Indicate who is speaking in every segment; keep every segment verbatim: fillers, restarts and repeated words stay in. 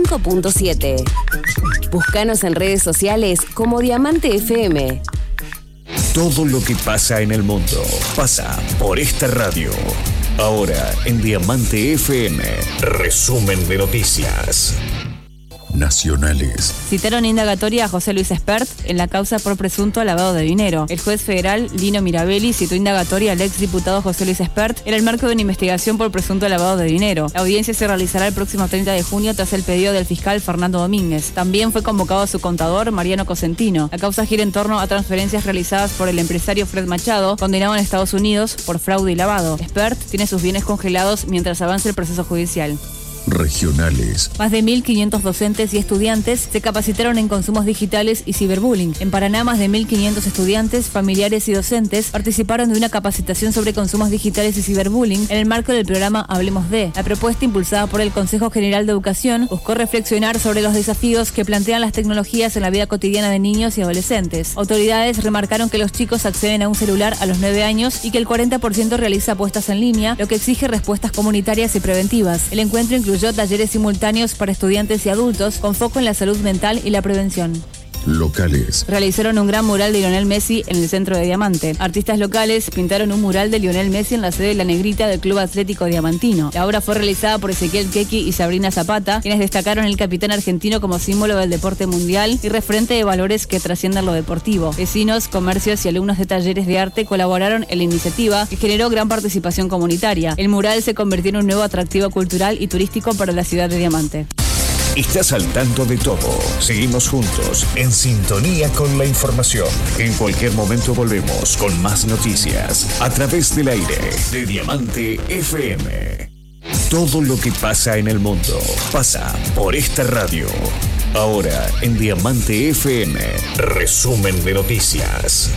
Speaker 1: cinco punto siete. Búscanos en redes sociales como Diamante F M.
Speaker 2: Todo lo que pasa en el mundo pasa por esta radio. Ahora en Diamante F M, resumen de noticias nacionales.
Speaker 3: Citaron indagatoria a José Luis Espert en la causa por presunto lavado de dinero. El juez federal Lino Mirabelli citó indagatoria al exdiputado José Luis Espert en el marco de una investigación por presunto lavado de dinero. La audiencia se realizará el próximo treinta de junio tras el pedido del fiscal Fernando Domínguez. También fue convocado su contador Mariano Cosentino. La causa gira en torno a transferencias realizadas por el empresario Fred Machado, condenado en Estados Unidos por fraude y lavado. Espert tiene sus bienes congelados mientras avanza el proceso judicial.
Speaker 2: Regionales.
Speaker 3: Más de mil quinientos docentes y estudiantes se capacitaron en consumos digitales y ciberbullying. En Paraná, más de mil quinientos estudiantes, familiares y docentes participaron de una capacitación sobre consumos digitales y ciberbullying en el marco del programa Hablemos de. La propuesta, impulsada por el Consejo General de Educación, buscó reflexionar sobre los desafíos que plantean las tecnologías en la vida cotidiana de niños y adolescentes. Autoridades remarcaron que los chicos acceden a un celular a los nueve años y que el cuarenta por ciento realiza apuestas en línea, lo que exige respuestas comunitarias y preventivas. El encuentro incluyó Incluyó talleres simultáneos para estudiantes y adultos con foco en la salud mental y la prevención.
Speaker 2: Locales.
Speaker 3: Realizaron un gran mural de Lionel Messi en el centro de Diamante. Artistas locales pintaron un mural de Lionel Messi en la sede de La Negrita del Club Atlético Diamantino. La obra fue realizada por Ezequiel Quequi y Sabrina Zapata, quienes destacaron el capitán argentino como símbolo del deporte mundial y referente de valores que trascienden lo deportivo. Vecinos, comercios y alumnos de talleres de arte colaboraron en la iniciativa, que generó gran participación comunitaria. El mural se convirtió en un nuevo atractivo cultural y turístico para la ciudad de Diamante.
Speaker 2: Estás al tanto de todo. Seguimos juntos, en sintonía con la información. En cualquier momento volvemos con más noticias a través del aire de Diamante F M. Todo lo que pasa en el mundo pasa por esta radio. Ahora en Diamante F M, resumen de noticias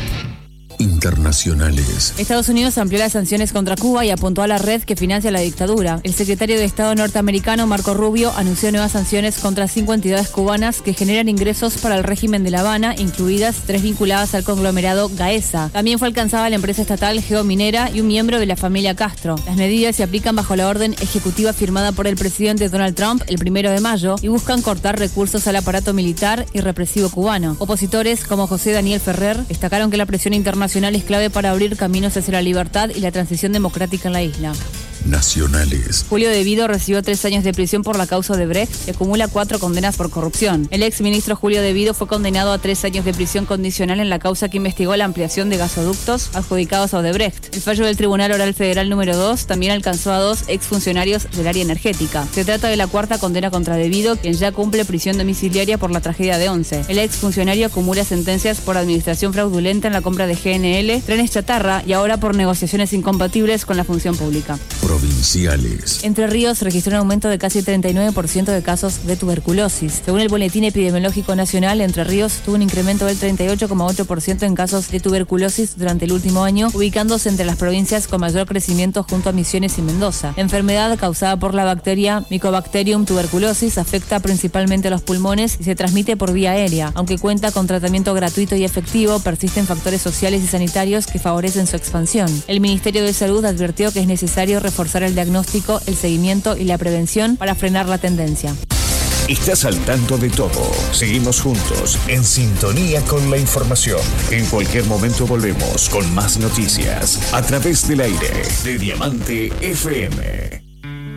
Speaker 2: internacionales.
Speaker 3: Estados Unidos amplió las sanciones contra Cuba y apuntó a la red que financia la dictadura. El secretario de Estado norteamericano, Marco Rubio, anunció nuevas sanciones contra cinco entidades cubanas que generan ingresos para el régimen de La Habana, incluidas tres vinculadas al conglomerado Gaesa. También fue alcanzada la empresa estatal Geominera y un miembro de la familia Castro. Las medidas se aplican bajo la orden ejecutiva firmada por el presidente Donald Trump el primero de mayo y buscan cortar recursos al aparato militar y represivo cubano. Opositores como José Daniel Ferrer destacaron que la presión internacional es clave para abrir caminos hacia la libertad y la transición democrática en la isla.
Speaker 2: Nacionales.
Speaker 3: Julio De Vido recibió tres años de prisión por la causa de Brecht y acumula cuatro condenas por corrupción. El ex ministro Julio De Vido fue condenado a tres años de prisión condicional en la causa que investigó la ampliación de gasoductos adjudicados a Odebrecht. El fallo del Tribunal Oral Federal número dos también alcanzó a dos exfuncionarios del área energética. Se trata de la cuarta condena contra De Vido, quien ya cumple prisión domiciliaria por la tragedia de Once. El exfuncionario acumula sentencias por administración fraudulenta en la compra de G N L, trenes chatarra y ahora por negociaciones incompatibles con la función pública.
Speaker 2: Provinciales.
Speaker 3: Entre Ríos registró un aumento de casi treinta y nueve por ciento de casos de tuberculosis. Según el Boletín Epidemiológico Nacional, Entre Ríos tuvo un incremento del treinta y ocho coma ocho por ciento en casos de tuberculosis durante el último año, ubicándose entre las provincias con mayor crecimiento junto a Misiones y Mendoza. La enfermedad, causada por la bacteria Mycobacterium tuberculosis, afecta principalmente a los pulmones y se transmite por vía aérea. Aunque cuenta con tratamiento gratuito y efectivo, persisten factores sociales y sanitarios que favorecen su expansión. El Ministerio de Salud advirtió que es necesario reforzar el diagnóstico, el seguimiento y la prevención para frenar la tendencia.
Speaker 2: Estás al tanto de todo. Seguimos juntos, en sintonía con la información. En cualquier momento volvemos con más noticias a través del aire de Diamante F M.